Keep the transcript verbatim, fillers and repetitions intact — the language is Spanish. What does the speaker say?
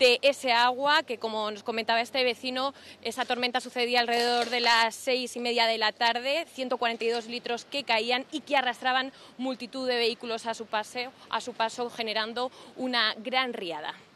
de ese agua que, como nos comentaba este vecino, esa tormenta sucedía alrededor de las seis y media de la tarde, ciento cuarenta y dos litros que caían y que arrastraban multitud de vehículos a su paseo, a su paso, generando una gran riada.